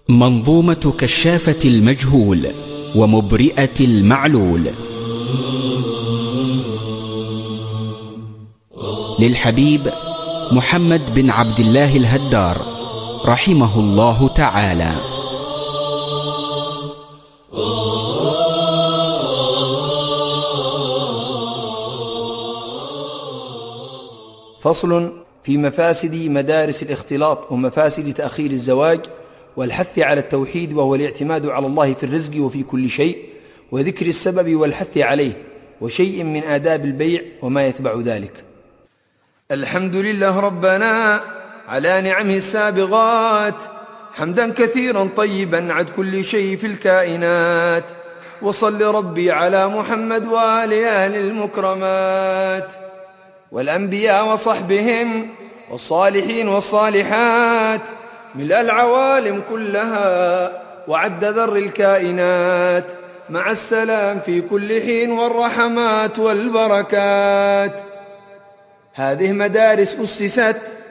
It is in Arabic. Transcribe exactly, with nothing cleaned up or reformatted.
منظومة كشافة المجهول ومبرئة المعلول للحبيب محمد بن عبد الله الهدار رحمه الله تعالى. فصل في مفاسد مدارس الاختلاط ومفاسد تأخير الزواج والحث على التوحيد، وهو الاعتماد على الله في الرزق وفي كل شيء، وذكر السبب والحث عليه، وشيء من آداب البيع وما يتبع ذلك. الحمد لله ربنا على نعمه السابغات، حمدا كثيرا طيبا عد كل شيء في الكائنات، وصل ربي على محمد وآل أهل المكرمات، والأنبياء وصحبهم والصالحين والصالحات، ملء العوالم كلها وعد ذر الكائنات، مع السلام في كل حين والرحمات والبركات. هذه مدارس أسست